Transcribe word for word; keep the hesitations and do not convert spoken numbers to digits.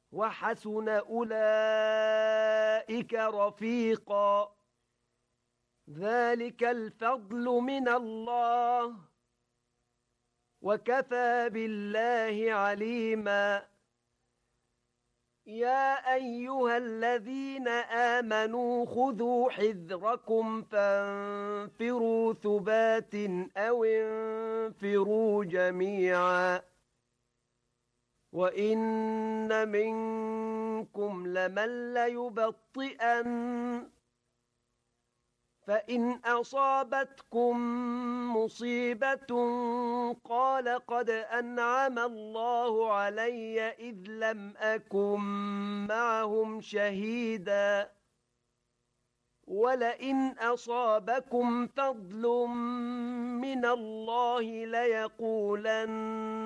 وحسن أولئك رفيقا. ذلك الفضل من الله، وكفى بالله عليما. يا أيها الذين آمنوا خذوا حذركم فانفروا ثبات أو انفروا جميعا. وَإِنَّ مِنكُمْ لَمَن لَّيُبَطِّئَنَّ فَإِنْ أَصَابَتْكُم مُّصِيبَةٌ قَالَ قَدْ أَنْعَمَ اللَّهُ عَلَيَّ إِذْ لَمْ أَكُن مَّعَهُمْ شَهِيدًا. وَلَئِنْ أَصَابَكُمْ فَضْلٌ مِّنَ اللَّهِ لَيَقُولَنَّ